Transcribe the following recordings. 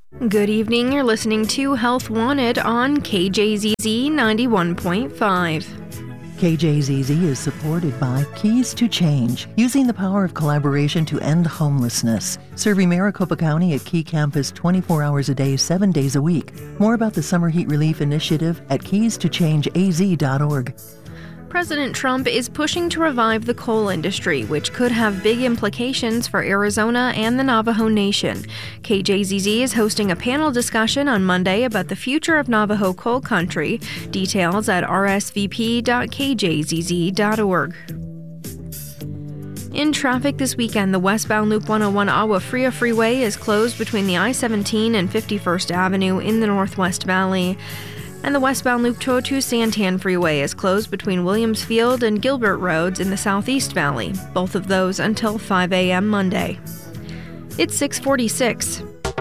Good evening, you're listening to Health Wanted on KJZZ 91.5. KJZZ is supported by Keys to Change, using the power of collaboration to end homelessness. Serving Maricopa County at Key Campus 24 hours a day, 7 days a week. More about the Summer Heat Relief Initiative at keystoChangeAZ.org. President Trump is pushing to revive the coal industry, which could have big implications for Arizona and the Navajo Nation. KJZZ is hosting a panel discussion on Monday about the future of Navajo coal country. Details at rsvp.kjzz.org. In traffic this weekend, the westbound Loop 101 Agua Fria Freeway is closed between the I-17 and 51st Avenue in the Northwest Valley. And the westbound Loop 202 Santan Freeway is closed between Williams Field and Gilbert Roads in the Southeast Valley, both of those until 5 a.m. Monday. It's 6:46.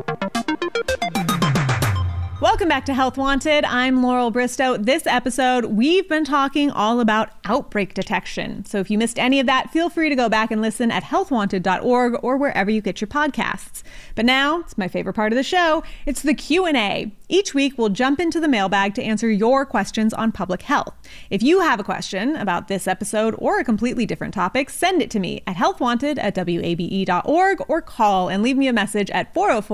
Welcome back to Health Wanted. I'm Laurel Bristow. This episode, we've been talking all about outbreak detection. So if you missed any of that, feel free to go back and listen at healthwanted.org or wherever you get your podcasts. But now, it's my favorite part of the show. It's the Q&A. Each week, we'll jump into the mailbag to answer your questions on public health. If you have a question about this episode or a completely different topic, send it to me at healthwanted@wabe.org or call and leave me a message at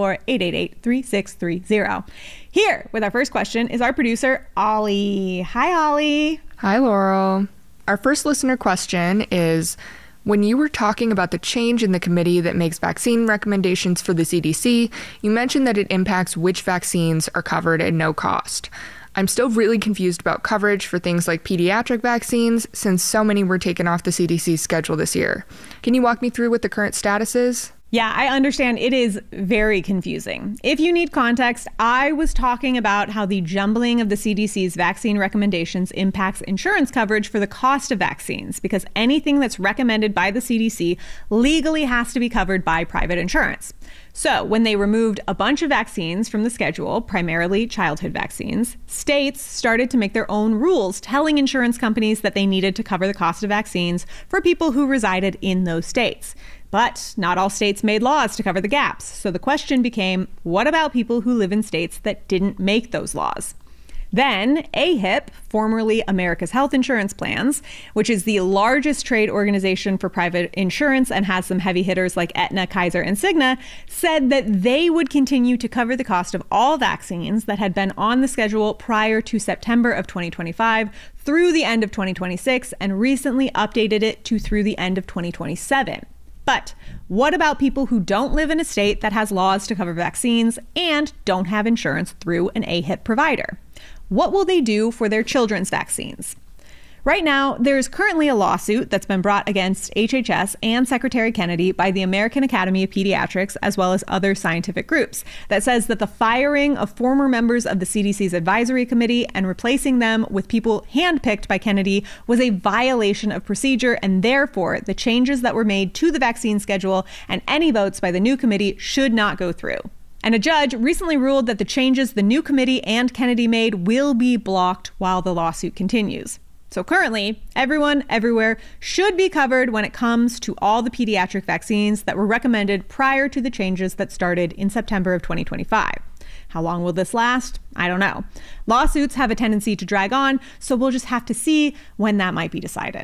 404-888-3630. Here with our first question is our producer, Ollie. Hi, Ollie. Hi, Laurel. Our first listener question is, when you were talking about the change in the committee that makes vaccine recommendations for the CDC, you mentioned that it impacts which vaccines are covered at no cost. I'm still really confused about coverage for things like pediatric vaccines, since so many were taken off the CDC's schedule this year. Can you walk me through what the current status is? Yeah, I understand it is very confusing. If you need context, I was talking about how the jumbling of the CDC's vaccine recommendations impacts insurance coverage for the cost of vaccines, because anything that's recommended by the CDC legally has to be covered by private insurance. So when they removed a bunch of vaccines from the schedule, primarily childhood vaccines, states started to make their own rules telling insurance companies that they needed to cover the cost of vaccines for people who resided in those states. But not all states made laws to cover the gaps. So the question became, what about people who live in states that didn't make those laws? Then AHIP, formerly America's Health Insurance Plans, which is the largest trade organization for private insurance and has some heavy hitters like Aetna, Kaiser, and Cigna, said that they would continue to cover the cost of all vaccines that had been on the schedule prior to September of 2025 through the end of 2026, and recently updated it to through the end of 2027. But what about people who don't live in a state that has laws to cover vaccines and don't have insurance through an AHIP provider? What will they do for their children's vaccines? Right now, there's currently a lawsuit that's been brought against HHS and Secretary Kennedy by the American Academy of Pediatrics, as well as other scientific groups, that says that the firing of former members of the CDC's advisory committee and replacing them with people handpicked by Kennedy was a violation of procedure, and therefore the changes that were made to the vaccine schedule and any votes by the new committee should not go through. And a judge recently ruled that the changes the new committee and Kennedy made will be blocked while the lawsuit continues. So currently, everyone, everywhere should be covered when it comes to all the pediatric vaccines that were recommended prior to the changes that started in September of 2025. How long will this last? I don't know. Lawsuits have a tendency to drag on, so we'll just have to see when that might be decided.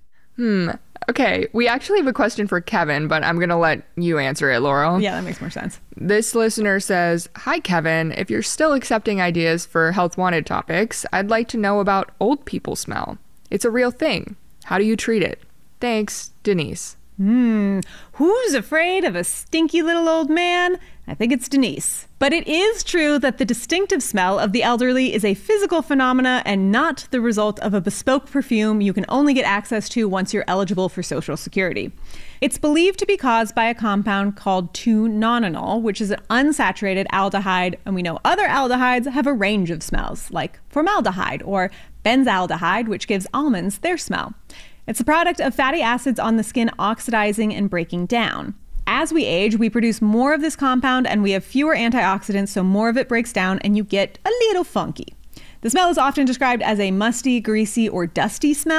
Okay, we actually have a question for Kevin, but I'm going to let you answer it, Laurel. Yeah, that makes more sense. This listener says, "Hi, Kevin. If you're still accepting ideas for Health Wanted topics, I'd like to know about old people smell. It's a real thing. How do you treat it? Thanks, Denise." Who's afraid of a stinky little old man? I think it's Denise. But it is true that the distinctive smell of the elderly is a physical phenomena and not the result of a bespoke perfume you can only get access to once you're eligible for Social Security. It's believed to be caused by a compound called 2-nonenal, which is an unsaturated aldehyde, and we know other aldehydes have a range of smells, like formaldehyde or benzaldehyde, which gives almonds their smell. It's a product of fatty acids on the skin oxidizing and breaking down. As we age, we produce more of this compound and we have fewer antioxidants, so more of it breaks down and you get a little funky. The smell is often described as a musty, greasy, or dusty smell.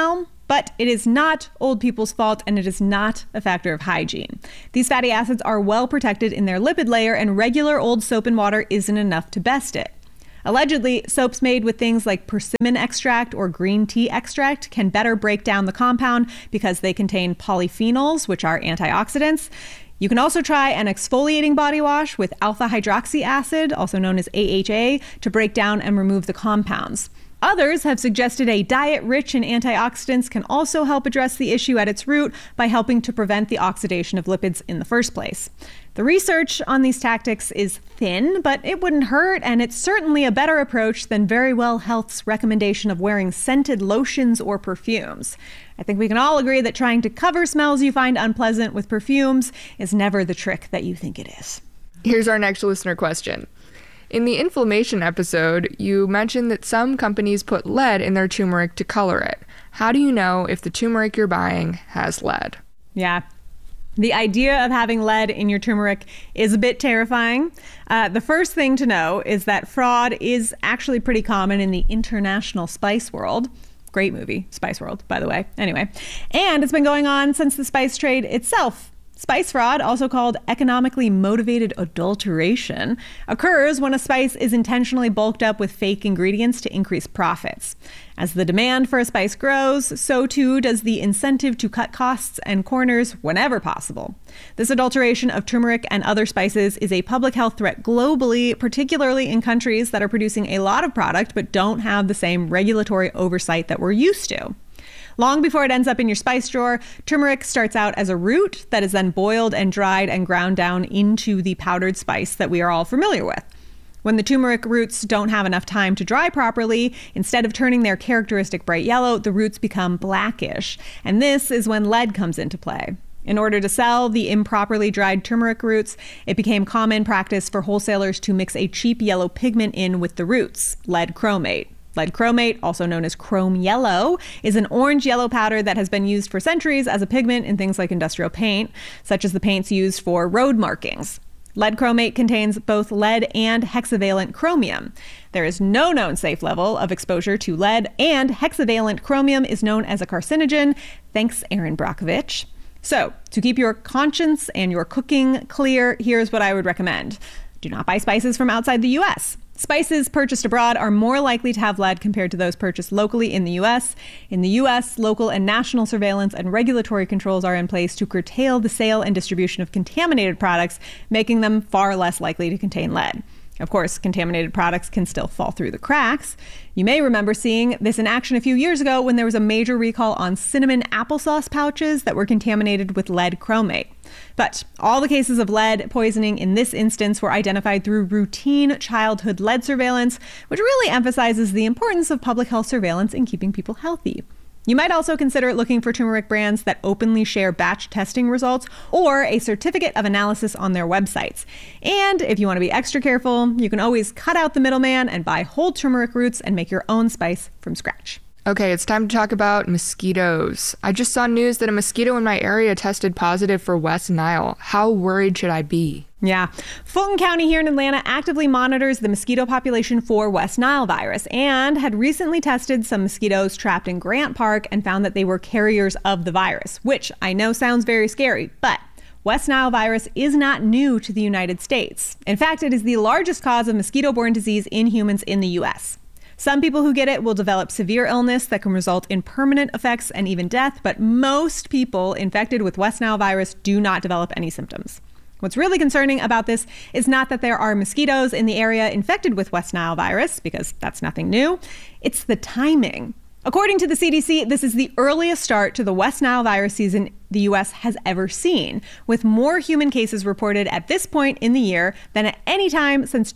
But it is not old people's fault, and it is not a factor of hygiene. These fatty acids are well protected in their lipid layer, and regular old soap and water isn't enough to best it. Allegedly, soaps made with things like persimmon extract or green tea extract can better break down the compound because they contain polyphenols, which are antioxidants. You can also try an exfoliating body wash with alpha hydroxy acid, also known as AHA, to break down and remove the compounds. Others have suggested a diet rich in antioxidants can also help address the issue at its root by helping to prevent the oxidation of lipids in the first place. The research on these tactics is thin, but it wouldn't hurt, and it's certainly a better approach than Verywell Health's recommendation of wearing scented lotions or perfumes. I think we can all agree that trying to cover smells you find unpleasant with perfumes is never the trick that you think it is. Here's our next listener question. In the inflammation episode, you mentioned that some companies put lead in their turmeric to color it. How do you know if the turmeric you're buying has lead? Yeah. The idea of having lead in your turmeric is a bit terrifying. The first thing to know is that fraud is actually pretty common in the international spice world. Great movie, Spice World, by the way. Anyway, and it's been going on since the spice trade itself. Spice fraud, also called economically motivated adulteration, occurs when a spice is intentionally bulked up with fake ingredients to increase profits. As the demand for a spice grows, so too does the incentive to cut costs and corners whenever possible. This adulteration of turmeric and other spices is a public health threat globally, particularly in countries that are producing a lot of product but don't have the same regulatory oversight that we're used to. Long before it ends up in your spice drawer, turmeric starts out as a root that is then boiled and dried and ground down into the powdered spice that we are all familiar with. When the turmeric roots don't have enough time to dry properly, instead of turning their characteristic bright yellow, the roots become blackish. And this is when lead comes into play. In order to sell the improperly dried turmeric roots, it became common practice for wholesalers to mix a cheap yellow pigment in with the roots, lead chromate. Lead chromate, also known as chrome yellow, is an orange-yellow powder that has been used for centuries as a pigment in things like industrial paint, such as the paints used for road markings. Lead chromate contains both lead and hexavalent chromium. There is no known safe level of exposure to lead, and hexavalent chromium is known as a carcinogen. Thanks, Erin Brockovich. So, to keep your conscience and your cooking clear, here's what I would recommend. Do not buy spices from outside the U.S. Spices purchased abroad are more likely to have lead compared to those purchased locally in the U.S. In the U.S., local and national surveillance and regulatory controls are in place to curtail the sale and distribution of contaminated products, making them far less likely to contain lead. Of course, contaminated products can still fall through the cracks. You may remember seeing this in action a few years ago when there was a major recall on cinnamon applesauce pouches that were contaminated with lead chromate. But all the cases of lead poisoning in this instance were identified through routine childhood lead surveillance, which really emphasizes the importance of public health surveillance in keeping people healthy. You might also consider looking for turmeric brands that openly share batch testing results or a certificate of analysis on their websites. And if you want to be extra careful, you can always cut out the middleman and buy whole turmeric roots and make your own spice from scratch. Okay, it's time to talk about mosquitoes. I just saw news that a mosquito in my area tested positive for West Nile. How worried should I be? Yeah. Fulton County here in Atlanta actively monitors the mosquito population for West Nile virus and had recently tested some mosquitoes trapped in Grant Park and found that they were carriers of the virus, which I know sounds very scary, but West Nile virus is not new to the United States. In fact, it is the largest cause of mosquito-borne disease in humans in the U.S. Some people who get it will develop severe illness that can result in permanent effects and even death, but most people infected with West Nile virus do not develop any symptoms. What's really concerning about this is not that there are mosquitoes in the area infected with West Nile virus, because that's nothing new. It's the timing. According to the CDC, this is the earliest start to the West Nile virus season the U.S. has ever seen, with more human cases reported at this point in the year than at any time since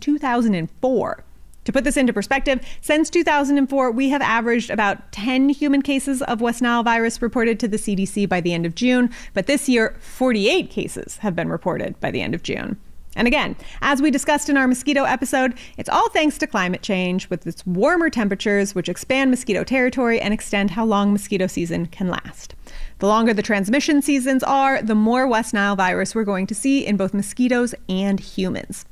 2004. To put this into perspective, since 2004, we have averaged about 10 human cases of West Nile virus reported to the CDC by the end of June, but this year, 48 cases have been reported by the end of June. And again, as we discussed in our mosquito episode, it's all thanks to climate change with its warmer temperatures, which expand mosquito territory and extend how long mosquito season can last. The longer the transmission seasons are, the more West Nile virus we're going to see in both mosquitoes and humans.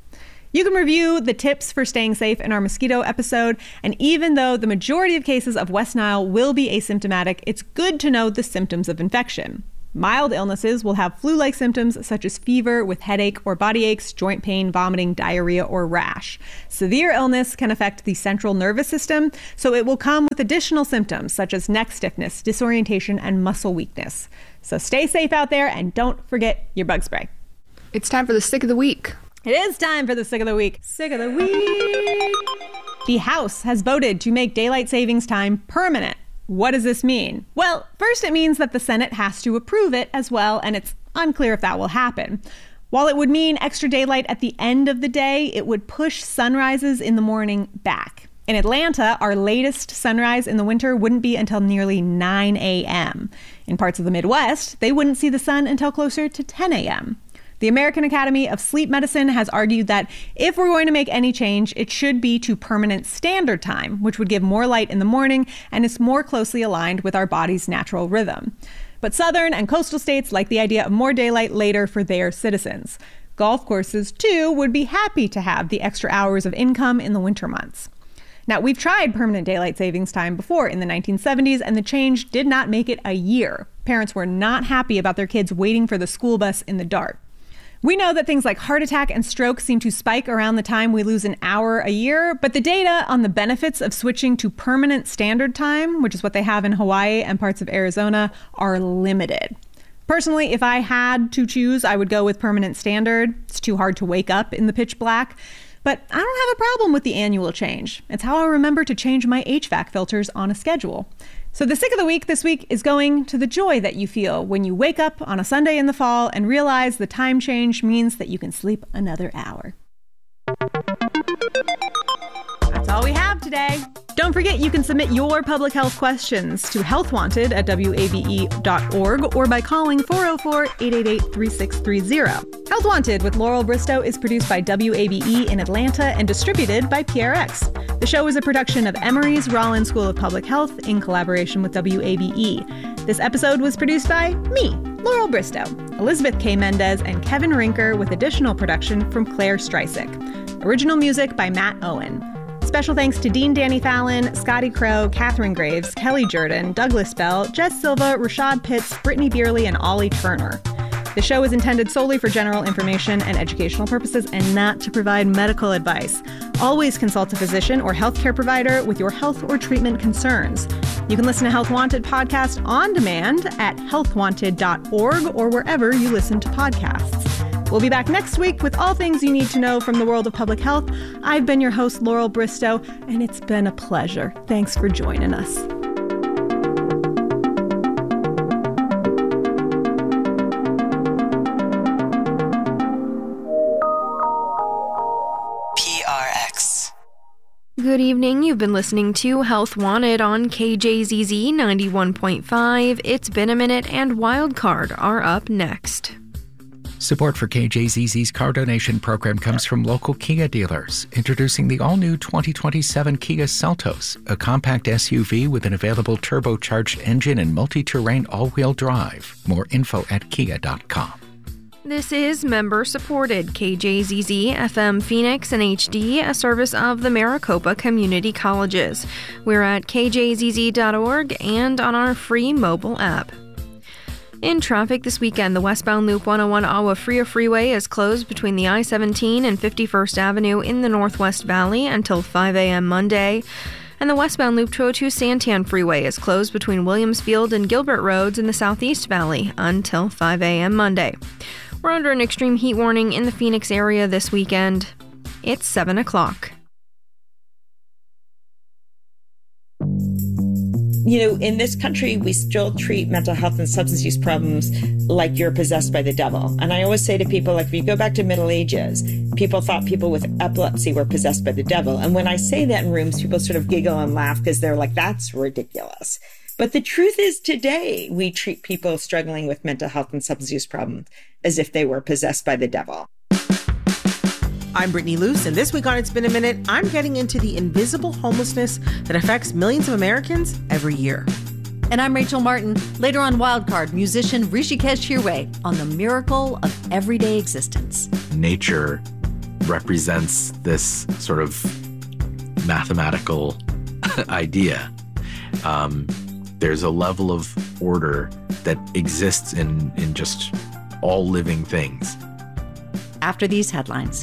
You can review the tips for staying safe in our mosquito episode. And even though the majority of cases of West Nile will be asymptomatic, it's good to know the symptoms of infection. Mild illnesses will have flu-like symptoms such as fever with headache or body aches, joint pain, vomiting, diarrhea, or rash. Severe illness can affect the central nervous system, so it will come with additional symptoms such as neck stiffness, disorientation, and muscle weakness. So stay safe out there and don't forget your bug spray. It's time for the Sick of the Week. It is time for the Sick of the Week. Sick of the Week! The House has voted to make daylight savings time permanent. What does this mean? Well, first it means that the Senate has to approve it as well, and it's unclear if that will happen. While it would mean extra daylight at the end of the day, it would push sunrises in the morning back. In Atlanta, our latest sunrise in the winter wouldn't be until nearly 9 a.m. In parts of the Midwest, they wouldn't see the sun until closer to 10 a.m. The American Academy of Sleep Medicine has argued that if we're going to make any change, it should be to permanent standard time, which would give more light in the morning and is more closely aligned with our body's natural rhythm. But southern and coastal states like the idea of more daylight later for their citizens. Golf courses, too, would be happy to have the extra hours of income in the winter months. Now, we've tried permanent daylight savings time before in the 1970s, and the change did not make it a year. Parents were not happy about their kids waiting for the school bus in the dark. We know that things like heart attack and stroke seem to spike around the time we lose an hour a year, but the data on the benefits of switching to permanent standard time, which is what they have in Hawaii and parts of Arizona, are limited. Personally, if I had to choose, I would go with permanent standard. It's too hard to wake up in the pitch black. But I don't have a problem with the annual change. It's how I remember to change my HVAC filters on a schedule. So the Sick of the Week this week is going to the joy that you feel when you wake up on a Sunday in the fall and realize the time change means that you can sleep another hour. That's all we have today. Don't forget you can submit your public health questions to healthwanted@wabe.org or by calling 404-888-3630. Health Wanted with Laurel Bristow is produced by WABE in Atlanta and distributed by PRX. The show is a production of Emory's Rollins School of Public Health in collaboration with WABE. This episode was produced by me, Laurel Bristow, Elizabeth K. Mendez, and Kevin Rinker with additional production from Claire Streisick. Original music by Matt Owen. Special thanks to Dean Danny Fallon, Scotty Crow, Catherine Graves, Kelly Jordan, Douglas Bell, Jess Silva, Rashad Pitts, Brittany Beerley, and Ollie Turner. The show is intended solely for general information and educational purposes and not to provide medical advice. Always consult a physician or healthcare provider with your health or treatment concerns. You can listen to Health Wanted podcast on demand at healthwanted.org or wherever you listen to podcasts. We'll be back next week with all things you need to know from the world of public health. I've been your host, Laurel Bristow, and it's been a pleasure. Thanks for joining us. PRX. Good evening. You've been listening to Health Wanted on KJZZ 91.5. It's been a minute, and Wildcard are up next. Support for KJZZ's car donation program comes from local Kia dealers, introducing the all-new 2027 Kia Seltos, a compact SUV with an available turbocharged engine and multi-terrain all-wheel drive. More info at kia.com. This is member-supported KJZZ FM Phoenix and HD, a service of the Maricopa Community Colleges. We're at kjzz.org and on our free mobile app. In traffic this weekend, the westbound Loop 101 Agua Fria Freeway is closed between the I-17 and 51st Avenue in the Northwest Valley until 5 a.m. Monday. And the westbound Loop 202 Santan Freeway is closed between Williamsfield and Gilbert Roads in the Southeast Valley until 5 a.m. Monday. We're under an extreme heat warning in the Phoenix area this weekend. It's 7 o'clock. You know, in this country, we still treat mental health and substance use problems like you're possessed by the devil. And I always say to people, like, if you go back to Middle Ages, people thought people with epilepsy were possessed by the devil. And when I say that in rooms, people sort of giggle and laugh because they're like, that's ridiculous. But the truth is today, we treat people struggling with mental health and substance use problems as if they were possessed by the devil. I'm Brittany Luce, and this week on It's Been a Minute, I'm getting into the invisible homelessness that affects millions of Americans every year. And I'm Rachel Martin. Later on Wildcard, musician Rishikesh Hirway on the miracle of everyday existence. Nature represents this sort of mathematical idea. There's a level of order that exists in just all living things. After these headlines.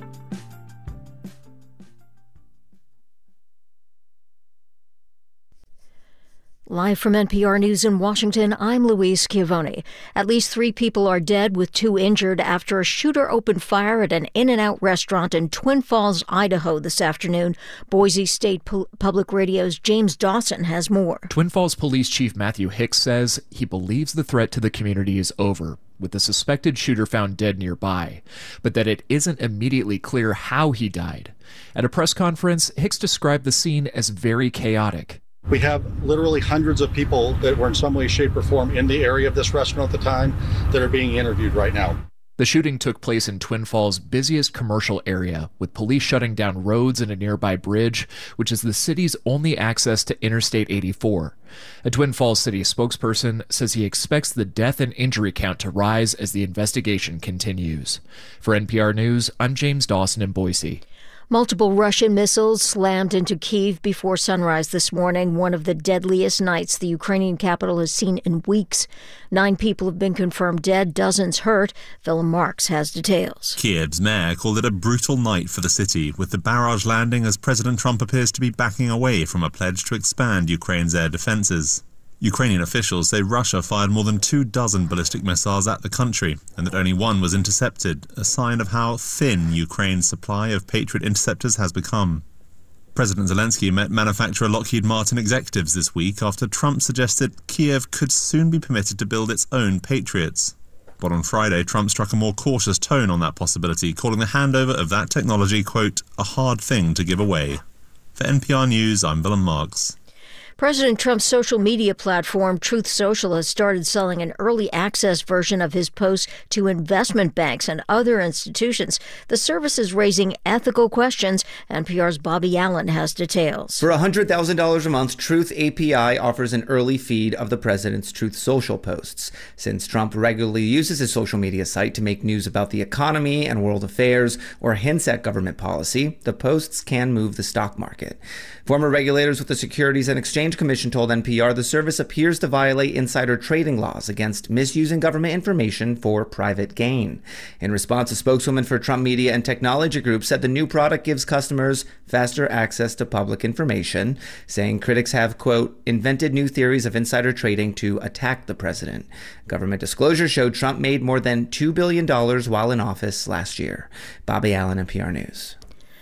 Live from NPR News in Washington, I'm Louise Schiavone. At least 3 people are dead with 2 injured after a shooter opened fire at an In-N-Out restaurant in Twin Falls, Idaho this afternoon. Boise State Public Radio's James Dawson has more. Twin Falls Police Chief Matthew Hicks says he believes the threat to the community is over, with the suspected shooter found dead nearby, but that it isn't immediately clear how he died. At a press conference, Hicks described the scene as very chaotic. We have literally hundreds of people that were in some way, shape, or form in the area of this restaurant at the time that are being interviewed right now. The shooting took place in Twin Falls' busiest commercial area, with police shutting down roads and a nearby bridge, which is the city's only access to Interstate 84. A Twin Falls city spokesperson says he expects the death and injury count to rise as the investigation continues. For NPR News, I'm James Dawson in Boise. Multiple Russian missiles slammed into Kyiv before sunrise this morning, one of the deadliest nights the Ukrainian capital has seen in weeks. 9 people have been confirmed dead, dozens hurt. Philip Marks has details. Kyiv's mayor called it a brutal night for the city, with the barrage landing as President Trump appears to be backing away from a pledge to expand Ukraine's air defenses. Ukrainian officials say Russia fired more than 24 ballistic missiles at the country, and that only one was intercepted, a sign of how thin Ukraine's supply of Patriot interceptors has become. President Zelensky met manufacturer Lockheed Martin executives this week after Trump suggested Kyiv could soon be permitted to build its own Patriots. But on Friday, Trump struck a more cautious tone on that possibility, calling the handover of that technology, quote, a hard thing to give away. For NPR News, I'm Willem Marks. President Trump's social media platform, Truth Social, has started selling an early access version of his posts to investment banks and other institutions. The service is raising ethical questions. NPR's Bobby Allen has details. For $100,000 a month, Truth API offers an early feed of the president's Truth Social posts. Since Trump regularly uses his social media site to make news about the economy and world affairs or hints at government policy, the posts can move the stock market. Former regulators with the Securities and Exchange Commission told NPR the service appears to violate insider trading laws against misusing government information for private gain. In response, a spokeswoman for Trump Media and Technology Group said the new product gives customers faster access to public information, saying critics have, quote, invented new theories of insider trading to attack the president. Government disclosure showed Trump made more than $2 billion while in office last year. Bobby Allen, NPR News.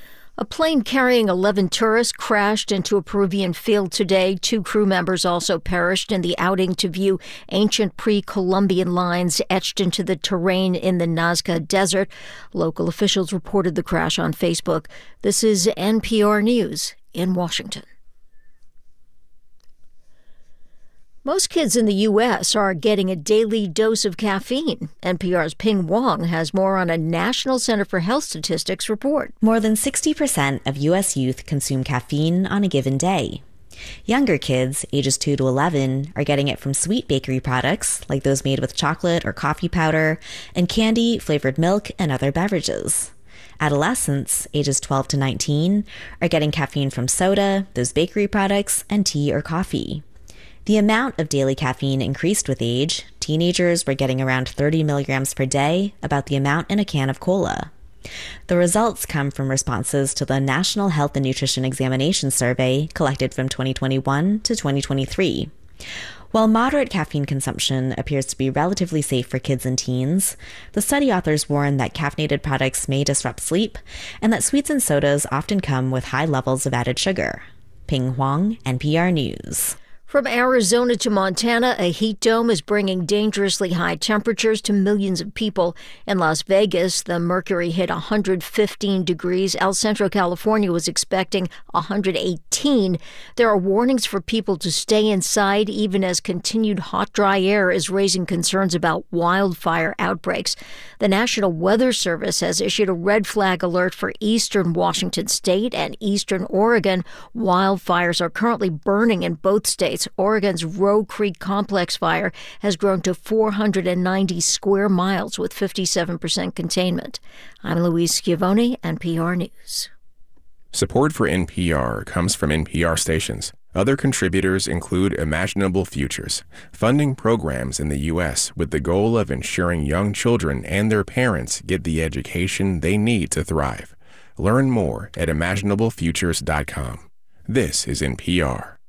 A plane carrying 11 tourists crashed into a Peruvian field today. 2 crew members also perished in the outing to view ancient pre-Columbian lines etched into the terrain in the Nazca Desert. Local officials reported the crash on Facebook. This is NPR News in Washington. Most kids in the U.S. are getting a daily dose of caffeine. NPR's Ping Wong has more on a National Center for Health Statistics report. More than 60% of U.S. youth consume caffeine on a given day. Younger kids, ages 2 to 11, are getting it from sweet bakery products, like those made with chocolate or coffee powder, and candy, flavored milk, and other beverages. Adolescents, ages 12 to 19, are getting caffeine from soda, those bakery products, and tea or coffee. The amount of daily caffeine increased with age. Teenagers were getting around 30 milligrams per day, about the amount in a can of cola. The results come from responses to the National Health and Nutrition Examination Survey collected from 2021 to 2023. While moderate caffeine consumption appears to be relatively safe for kids and teens, the study authors warn that caffeinated products may disrupt sleep and that sweets and sodas often come with high levels of added sugar. Ping Huang, NPR News. From Arizona to Montana, a heat dome is bringing dangerously high temperatures to millions of people. In Las Vegas, the mercury hit 115 degrees. El Centro, California was expecting 118. There are warnings for people to stay inside, even as continued hot, dry air is raising concerns about wildfire outbreaks. The National Weather Service has issued a red flag alert for eastern Washington state and eastern Oregon. Wildfires are currently burning in both states. estimates Oregon's Roe Creek Complex fire has grown to 490 square miles with 57% containment. I'm Louise Schiavone, NPR News. Support for NPR comes from NPR stations. Other contributors include Imaginable Futures, funding programs in the U.S. with the goal of ensuring young children and their parents get the education they need to thrive. Learn more at imaginablefutures.com. This is NPR.